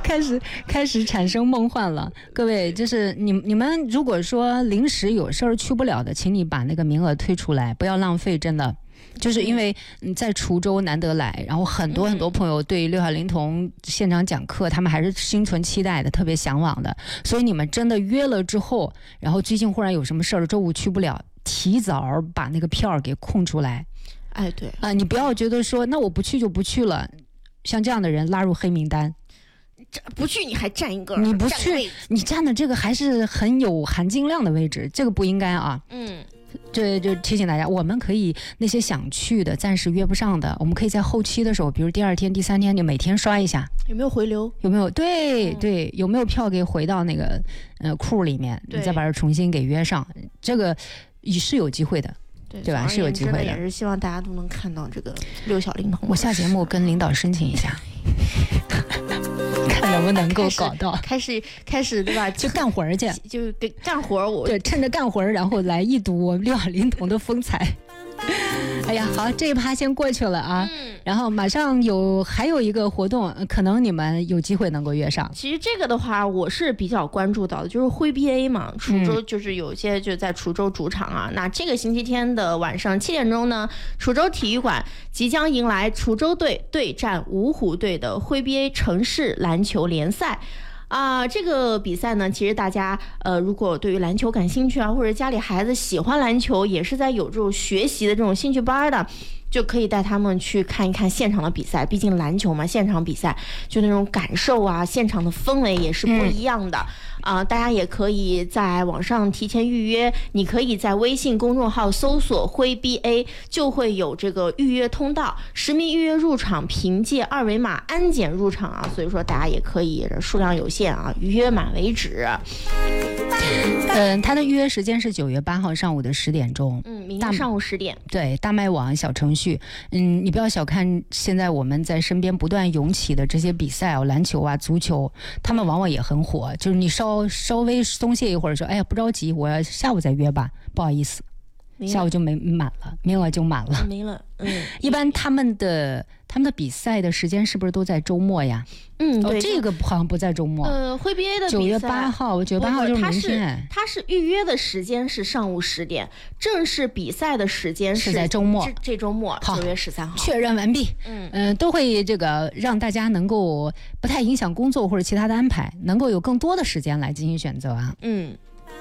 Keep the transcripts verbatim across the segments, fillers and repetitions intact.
开始开始产生梦幻了。各位，就是你你们如果说临时有事儿去不了的，请你把那个名额退出来，不要浪费，真的。就是因为在滁州难得来，然后很多很多朋友对六小龄童现场讲课，他们还是心存期待的，特别向往的。所以你们真的约了之后，然后最近忽然有什么事儿，周五去不了，提早把那个票给空出来。 哎，对啊、呃，你不要觉得说那我不去就不去了，像这样的人拉入黑名单。 不去你还占一个， 你不去你占的这个还是很有含金量的位置，这个不应该啊。 嗯。 这就提醒大家，我们可以那些想去的暂时约不上的，我们可以在后期的时候，比如第二天第三天，你每天刷一下有没有回流， 有没有对、嗯、对有没有票给回到那个呃库里面，你再把它重新给约上，这个也是有机会的， 对, 对吧？是有机会的， 也是希望大家都能看到这个六小龄童。 我下节目跟领导申请一下看能不能够搞到， 开始开始对吧？ 就干活去， 就给干活。我对，趁着干活，然后来一睹我们六小龄童的风采。哎呀，好，这一趴先过去了啊。嗯。然后马上有还有一个活动，可能你们有机会能够约上。 其实这个的话，我是比较关注到的，就是徽 B A 嘛，滁州就是有些就在滁州主场啊。嗯、那这个星期天的晚上七点钟呢，滁州体育馆即将迎来滁州队对战芜湖队的徽 B A 城市篮球联赛。啊、呃，这个比赛呢，其实大家呃，如果对于篮球感兴趣啊，或者家里孩子喜欢篮球，也是在有这种学习的这种兴趣班的，就可以带他们去看一看现场的比赛。毕竟篮球嘛，现场比赛就那种感受啊，现场的氛围也是不一样的啊、嗯呃。大家也可以在网上提前预约，你可以在微信公众号搜索徽 B A， 就会有这个预约通道，实名预约入场，凭借二维码安检入场啊。所以说大家也可以，数量有限啊，预约满为止。 嗯，他的预约时间是九月八号上午的十点钟。 嗯，明天上午十点。 对，大麦网小程序。嗯，你不要小看现在我们在身边不断涌起的这些比赛哦，篮球啊、足球，他们往往也很火。就是你稍稍微松懈一会儿，说，哎呀，不着急，我要下午再约吧，不好意思，下午就没满了，名额就满了， 没了。嗯， 一般他们的他们的比赛的时间是不是都在周末呀？ 嗯，对， 哦、这个好像不在周末。 呃，徽 B A 的比赛九月八号，九月八号就是明天。 它是预约的时间是上午十点，正式比赛的时间是在周末。 这, 这周末九月十三号确认完毕。嗯嗯、呃，都会这个让大家能够不太影响工作或者其他的安排，能够有更多的时间来进行选择啊。嗯。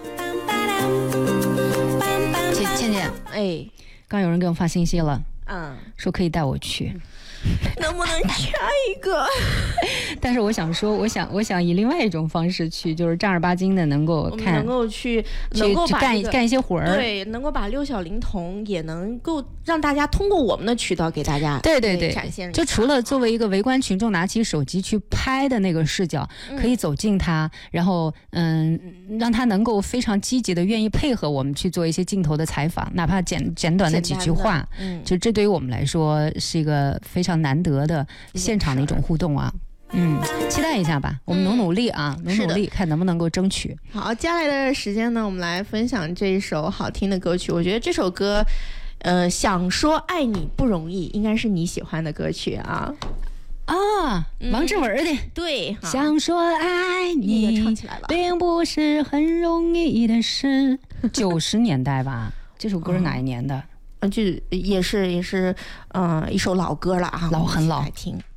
倩倩倩， 哎， 刚有人给我发信息了， 嗯， 说可以带我去。 能不能加一个？ 但是我想说，我想我想以另外一种方式去，就是正儿八经的能够看， 能够去，能够把、 这个、干干一些活儿， 对，能够把六小龄童也能够让大家通过我们的渠道给大家对对对展现。 就除了作为一个围观群众拿起手机去拍的那个视角，嗯、可以走近他，然后嗯，让他能够非常积极的愿意配合我们去做一些镜头的采访，哪怕简简短的几句话，嗯，就这对于我们来说是一个非常难得的现场的一种互动啊。嗯，期待一下吧，我们努努力啊，嗯、努努力，看能不能够争取。 好，接下来的时间呢，我们来分享这一首好听的歌曲。我觉得这首歌，呃，想说爱你不容易，应该是你喜欢的歌曲啊。 啊，王志文的、嗯、 对， 想说爱你， 唱起来了， 并不是很容易的事。九十年代吧，这首歌是哪一年的？ 嗯，就也是也是，嗯、呃，一首老歌了啊， 老很老。 来听。